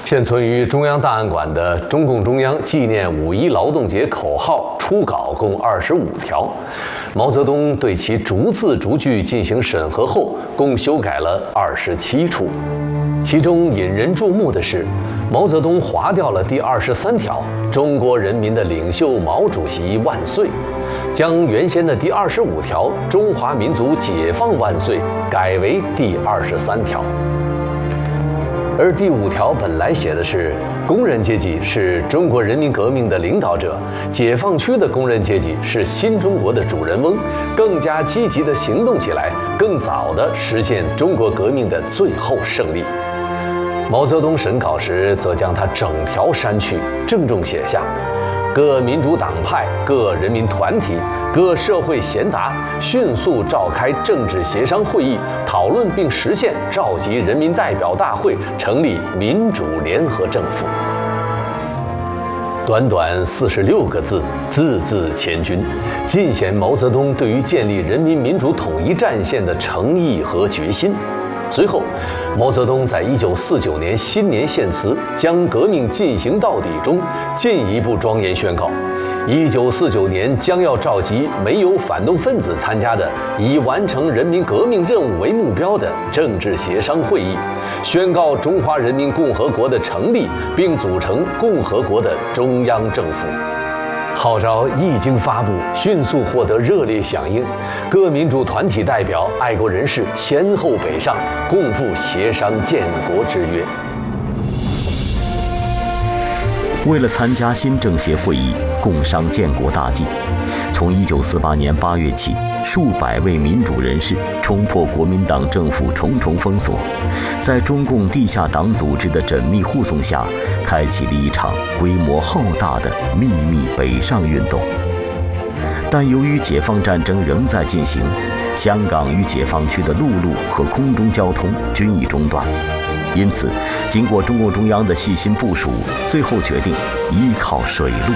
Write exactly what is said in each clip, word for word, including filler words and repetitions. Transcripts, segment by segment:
现存于中央档案馆的中共中央纪念五一劳动节口号初稿共二十五条，毛泽东对其逐字逐句进行审核后，共修改了二十七处。其中引人注目的是，毛泽东划掉了第二十三条“中国人民的领袖毛主席万岁”，将原先的第二十五条“中华民族解放万岁”改为第二十三条。而第五条本来写的是工人阶级是中国人民革命的领导者，解放区的工人阶级是新中国的主人翁，更加积极地行动起来，更早地实现中国革命的最后胜利。毛泽东审稿时则将它整条删去，郑重写下：各民主党派、各人民团体、各社会贤达迅速召开政治协商会议，讨论并实现召集人民代表大会，成立民主联合政府。短短四十六个字，字字千钧，尽显毛泽东对于建立人民民主统一战线的诚意和决心。随后，毛泽东在一九四九年新年献词“将革命进行到底”中，进一步庄严宣告：一九四九年将要召集没有反动分子参加的、以完成人民革命任务为目标的政治协商会议，宣告中华人民共和国的成立，并组成共和国的中央政府。号召一经发布，迅速获得热烈响应，各民主团体代表、爱国人士先后北上，共赴协商建国之约。 为了参加新政协会议，共商建国大计，从一九四八年八月起，数百位民主人士冲破国民党政府重重封锁，在中共地下党组织的缜密护送下，开启了一场规模浩大的秘密北上运动。但由于解放战争仍在进行，香港与解放区的陆路和空中交通均已中断。因此，经过中共中央的细心部署，最后决定依靠水路。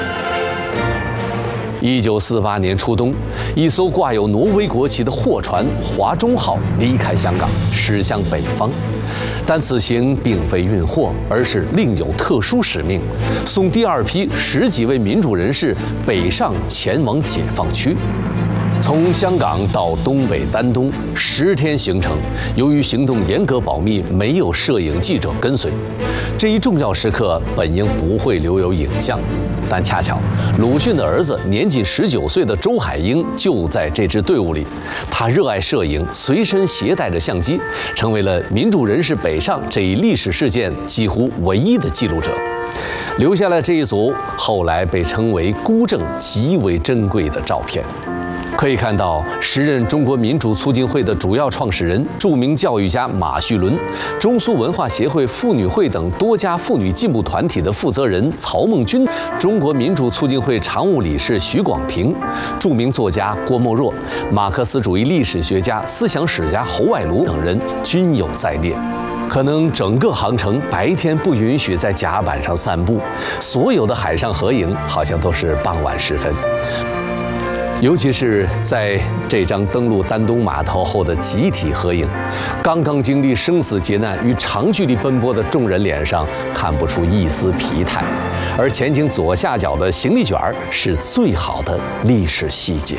一九四八年初冬，一艘挂有挪威国旗的货船“华中号”离开香港，驶向北方。但此行并非运货，而是另有特殊使命，送第二批十几位民主人士北上，前往解放区。从香港到东北丹东十天行程，由于行动严格保密，没有摄影记者跟随。这一重要时刻本应不会留有影像，但恰巧鲁迅的儿子年仅十九岁的周海婴就在这支队伍里。他热爱摄影，随身携带着相机，成为了民主人士北上这一历史事件几乎唯一的记录者，留下了这一组后来被称为孤证极为珍贵的照片。可以看到，时任中国民主促进会的主要创始人、著名教育家马叙伦，中苏文化协会、妇女会等多家妇女进步团体的负责人曹孟君，中国民主促进会常务理事徐广平，著名作家郭沫若，马克思主义历史学家、思想史家侯外庐等人均有在列。可能整个航程白天不允许在甲板上散步，所有的海上合影好像都是傍晚时分。尤其是在这张登陆丹东码头后的集体合影，刚刚经历生死劫难与长距离奔波的众人脸上看不出一丝疲态，而前景左下角的行李卷是最好的历史细节。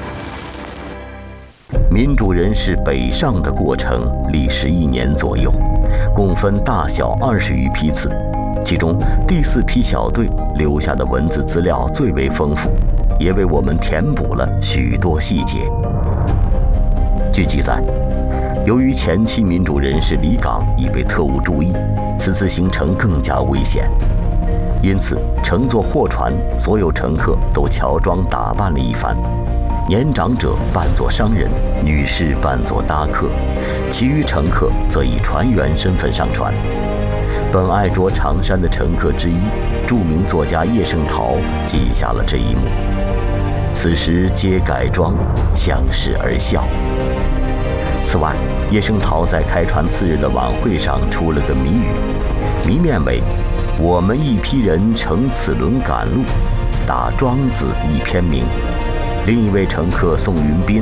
民主人士北上的过程历时一年左右，共分大小二十余批次，其中第四批小队留下的文字资料最为丰富，也为我们填补了许多细节。据记载，由于前期民主人士离港已被特务注意，此次行程更加危险，因此乘坐货船所有乘客都乔装打扮了一番，年长者扮作商人，女士扮作搭客，其余乘客则以船员身份上船。本爱着长衫的乘客之一，著名作家叶圣陶记下了这一幕。此时皆改装，相视而笑。此外，叶圣陶在开船次日的晚会上出了个谜语，谜面为：我们一批人乘此轮赶路，打庄子一篇名。另一位乘客宋云斌